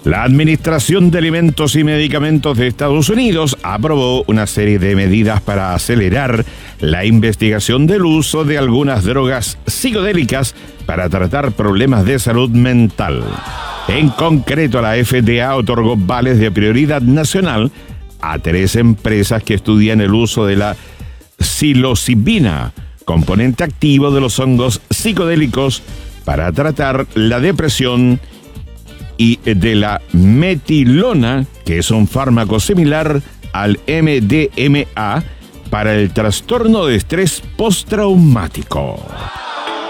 La Administración de Alimentos y Medicamentos de Estados Unidos aprobó una serie de medidas para acelerar la investigación del uso de algunas drogas psicodélicas para tratar problemas de salud mental. En concreto, la FDA otorgó vales de prioridad nacional a 3 empresas que estudian el uso de la psilocibina, componente activo de los hongos psicodélicos, para tratar la depresión, y de la metilona, que es un fármaco similar al MDMA para el trastorno de estrés postraumático.